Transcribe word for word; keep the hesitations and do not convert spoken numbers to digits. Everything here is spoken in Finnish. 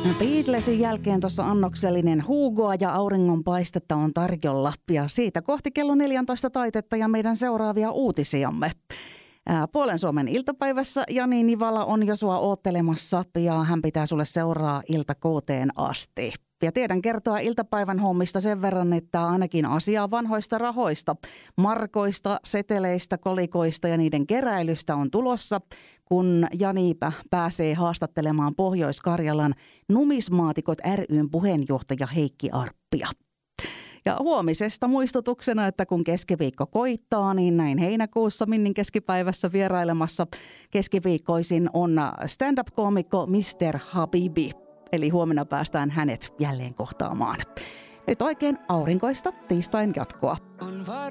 Beatlesin jälkeen tuossa annoksellinen Hugoa ja auringonpaistetta on tarjolla. Ja siitä kohti kello neljätoista taitetta ja meidän seuraavia uutisiamme. Ää, Puolen Suomen iltapäivässä Jani Nivala on jo sua oottelemassa ja hän pitää sulle seuraa ilta kuuteen asti. Ja tiedän kertoa iltapäivän hommista sen verran, että ainakin asiaa vanhoista rahoista, markoista, seteleistä, kolikoista ja niiden keräilystä on tulossa, kun Jani pääsee haastattelemaan Pohjois-Karjalan numismaatikot ry:n puheenjohtaja Heikki Arppia. Ja huomisesta muistutuksena, että kun keskiviikko koittaa, niin näin heinäkuussa Minnin keskipäivässä vierailemassa keskiviikkoisin on stand-up-koomikko mister Habibi. Eli huomenna päästään hänet jälleen kohtaamaan. Nyt oikein aurinkoista tiistain jatkoa.